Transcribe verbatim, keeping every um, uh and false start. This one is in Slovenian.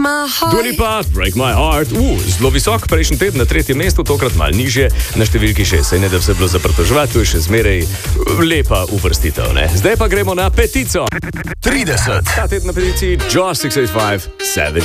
my heart. Dua Lipa, Break My Heart. Uh, zelo visok, prejšnji teden na tretjem mestu, tokrat malo nižje, na številki šest. Saj ne da bi se bilo za pritoževati, to je še zmeraj lepa uvrstitev, ne? Zdaj pa gremo na petico. trideset. Ta teden na peticiji Josh šest osem pet Savage.